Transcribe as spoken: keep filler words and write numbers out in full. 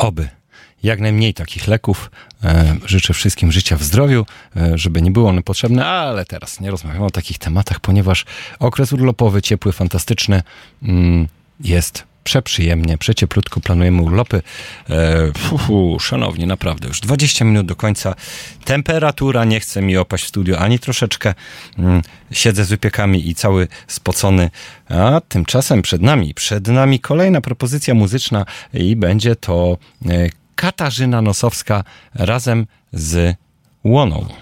Oby. Jak najmniej takich leków. E, życzę wszystkim życia w zdrowiu, e, żeby nie było one potrzebne, ale teraz nie rozmawiamy o takich tematach, ponieważ okres urlopowy, ciepły, fantastyczny mm, jest przeprzyjemnie, przecieplutko planujemy urlopy. E, fu, fu, szanowni, naprawdę, już dwadzieścia minut do końca. Temperatura nie chce mi opaść w studiu ani troszeczkę. Mm, siedzę z wypiekami i cały spocony. A tymczasem przed nami, przed nami kolejna propozycja muzyczna i będzie to e, Katarzyna Nosowska razem z Łoną.